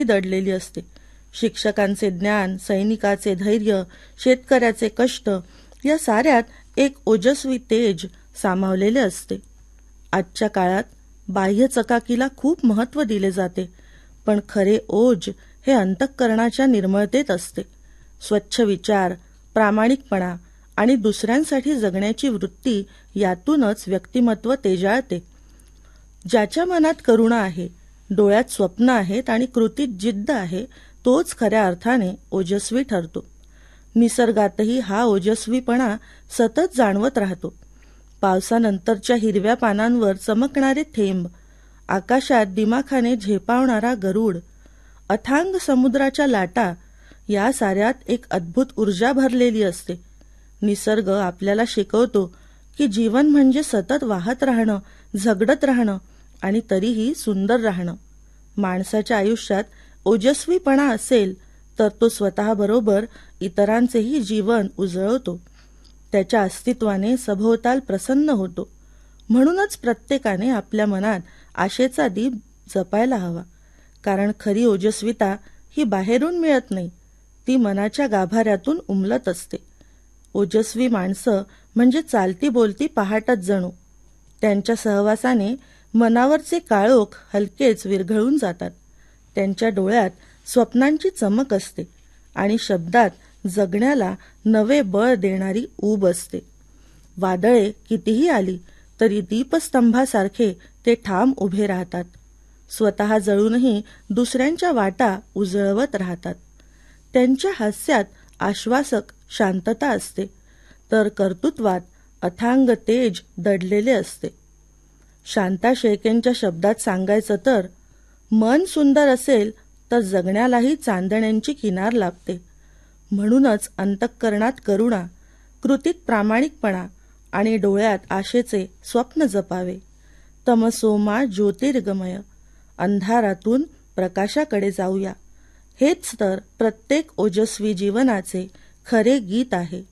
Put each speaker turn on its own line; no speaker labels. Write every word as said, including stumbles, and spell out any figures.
दडलेली असते. शिक्षकांचे ज्ञान, सैनिकाचे धैर्य, शेतकऱ्याचे कष्ट या साऱ्यात एक ओजस्वी तेज सामावलेले असते. आजच्या काळात बाह्य चकाकीला खूप महत्त्व दिले जाते, पण खरे ओज हे अंतःकरणाच्या निर्मळतेत असते. स्वच्छ विचार, प्रामाणिकपणा आणि दुसऱ्यांसाठी जगण्याची वृत्ती यातूनच व्यक्तिमत्व तेजाळते. ज्याच्या मनात करुणा आहे, डोळ्यात स्वप्न आहेत आणि कृतीत जिद्द आहे, तोच खऱ्या अर्थाने ओजस्वी ठरतो. निसर्गातही हा ओजस्वीपणा सतत जाणवत राहतो. पावसानंतरच्या हिरव्या पानांवर चमकणारे थेंब, आकाशात दिमाखाने झेपावणारा गरुड, अथांग समुद्राच्या लाटा या साऱ्यात एक अद्भुत ऊर्जा भरलेली असते. निसर्ग आपल्याला शिकवतो की जीवन म्हणजे सतत वाहत राहणं, झगडत राहणं आणि तरीही सुंदर राहणं. माणसाच्या आयुष्यात ओजस्वीपणा असेल तर तो स्वतःबरोबर इतरांचेही जीवन उजळवतो. त्याच्या अस्तित्वाने सभोवताल प्रसन्न होतो. म्हणूनच प्रत्येकाने आपल्या मनात आशेचा दीप जपायला हवा. कारण खरी ओजस्विता ही बाहेरून मिळत नाही, ती मनाच्या गाभाऱ्यातून उमलत असते. ओजस्वी माणसं म्हणजे चालती बोलती पहाटच जणू. त्यांच्या सहवासाने मनावरचे काळोख हलकेच विरघळून जातात. त्यांच्या डोळ्यात स्वप्नांची चमक असते आणि शब्दात जगण्याला नवे बळ देणारी ऊब असते. वादळे कितीही आली तरी दीपस्तंभासारखे ते ठाम उभे राहतात. स्वतः जळूनही दुसऱ्यांच्या वाटा उजळवत राहतात. त्यांच्या हास्यात आश्वासक शांतता असते, तर कर्तृत्वात अथांग तेज दडलेले असते. शांता शेळकेंच्या शब्दात सांगायचं तर, मन सुंदर असेल तर जगण्यालाही चांदण्यांची किनार लाभते. म्हणूनच अंतःकरणात करुणा, कृतीत प्रामाणिकपणा आणि डोळ्यात आशेचे स्वप्न जपावे. तमसोमा ज्योतिर्गमय, अंधारातून प्रकाशाकडे जाऊया. हेच तर प्रत्येक ओजस्वी जीवनाचे खरे गीत आहे.